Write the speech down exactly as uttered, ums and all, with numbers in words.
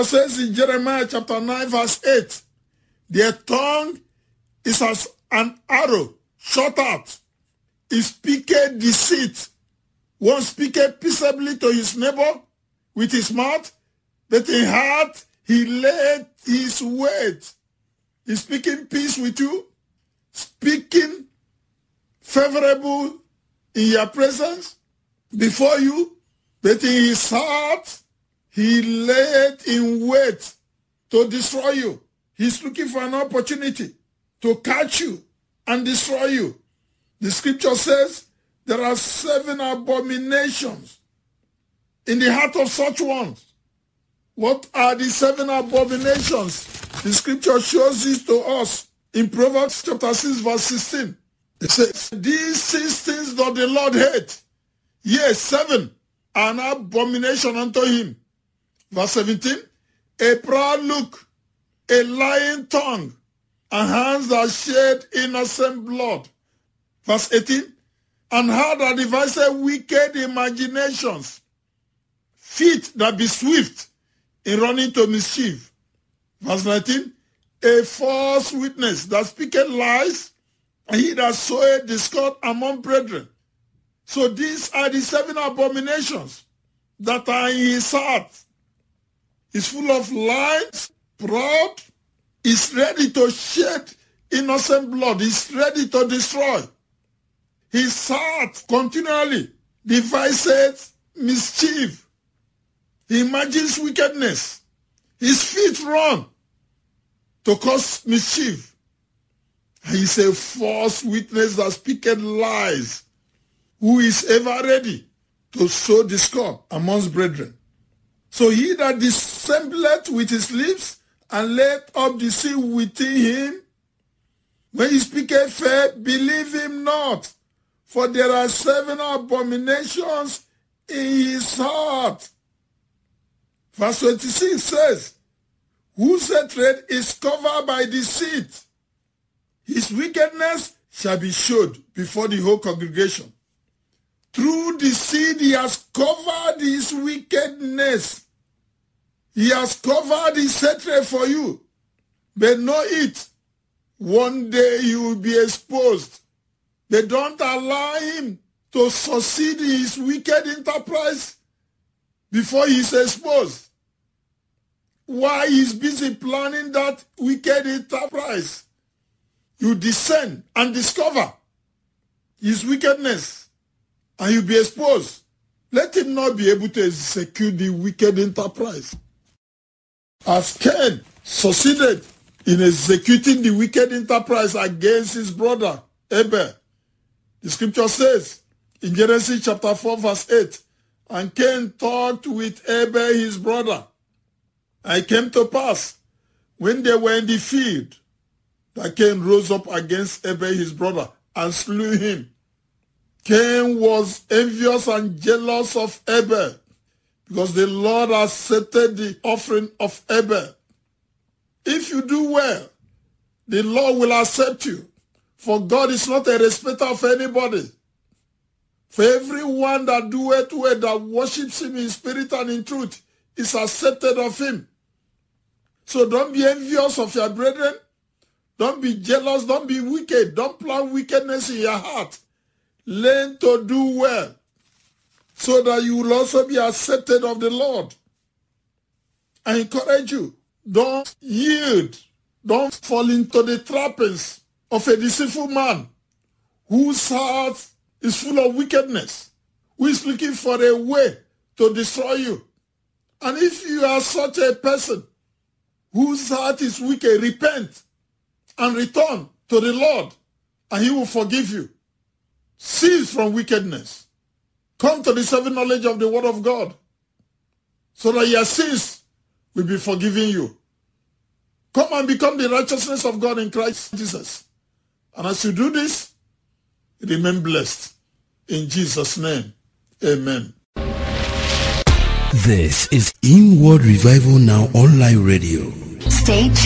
scripture says in Jeremiah chapter nine verse eight, their tongue is as an arrow shot out. He speaketh deceit. One speaketh peaceably to his neighbor with his mouth, but in heart he laid his weight. He's speaking peace with you, speaking favorable in your presence before you, but in his heart he laid in wait to destroy you. He's looking for an opportunity to catch you and destroy you. The scripture says there are seven abominations in the heart of such ones. What are the seven abominations? The scripture shows it to us in Proverbs chapter six verse sixteen. It says, these six things doth the Lord hate. Yes, seven are an abomination unto him. Verse seventeen, a proud look, a lying tongue, and hands that shed innocent blood. Verse eighteen, and heart that deviseth wicked imaginations, feet that be swift in running to mischief. Verse nineteen, a false witness that speaketh lies, and he that soweth discord among brethren. So these are the seven abominations that are in his heart. He's full of lies, proud, is ready to shed innocent blood, is ready to destroy. His heart continually devises mischief. He imagines wickedness. His feet run to cause mischief. He is a false witness that speaketh lies, who is ever ready to sow discord amongst brethren. So he that dissembleth with his lips and layeth up deceit within him, when he speaketh fair, believe him not, for there are seven abominations in his heart. Verse twenty-six says, whose trade is covered by deceit, his wickedness shall be showed before the whole congregation. Through deceit he has covered his wickedness. He has covered his hatred for you. But know it, one day you will be exposed. They don't allow him to succeed in his wicked enterprise before he is exposed. Why he's busy planning that wicked enterprise? You descend and discover his wickedness, and you'll be exposed. Let him not be able to execute the wicked enterprise. As Cain succeeded in executing the wicked enterprise against his brother Abel, the scripture says in Genesis chapter four verse eight, and Cain talked with Abel his brother. And it came to pass, when they were in the field, that Cain rose up against Abel his brother and slew him. Cain was envious and jealous of Abel, because the Lord accepted the offering of Abel. If you do well, the Lord will accept you, for God is not a respecter of anybody. For everyone that doeth well, that worships him in spirit and in truth, is accepted of him. So don't be envious of your brethren. Don't be jealous. Don't be wicked. Don't plan wickedness in your heart. Learn to do well, so that you will also be accepted of the Lord. I encourage you, don't yield. Don't fall into the trappings of a deceitful man whose heart is full of wickedness, who is looking for a way to destroy you. And if you are such a person whose heart is wicked, repent and return to the Lord, and he will forgive you. Cease from wickedness. Come to the saving knowledge of the word of God, so that your sins will be forgiven you. Come and become the righteousness of God in Christ Jesus. And as you do this, remain blessed. In Jesus' name, amen. This is Inward Revival Now Online Radio. Stay tuned.